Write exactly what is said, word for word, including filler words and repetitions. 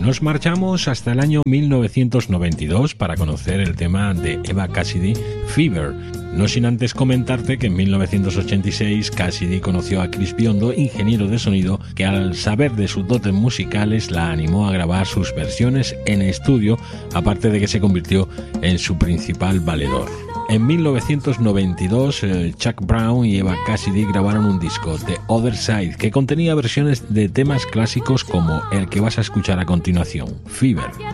Nos marchamos hasta el año mil novecientos noventa y dos para conocer el tema de Eva Cassidy, Fever. No sin antes comentarte que en mil novecientos ochenta y seis Cassidy conoció a Chris Biondo, ingeniero de sonido, que al saber de sus dotes musicales la animó a grabar sus versiones en estudio, aparte de que se convirtió en su principal valedor. En mil novecientos noventa y dos, eh, Chuck Brown y Eva Cassidy grabaron un disco, The Other Side, que contenía versiones de temas clásicos como el que vas a escuchar a continuación, Fever.